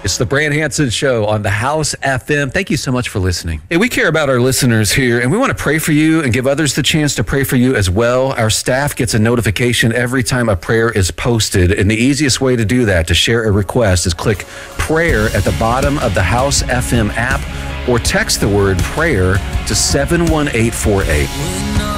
It's the Brand Hansen Show on the House FM. Thank you so much for listening. Hey, we care about our listeners here, and we want to pray for you and give others the chance to pray for you as well. Our staff gets a notification every time a prayer is posted, and the easiest way to do that, to share a request, is click prayer at the bottom of the House FM app or text the word prayer to 71848.